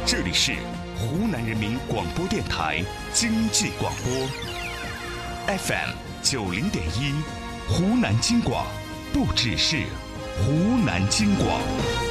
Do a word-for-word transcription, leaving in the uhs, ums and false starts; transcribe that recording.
这里是湖南人民广播电台经济广播 F M 九零点一，湖南经广，不只是湖南经广。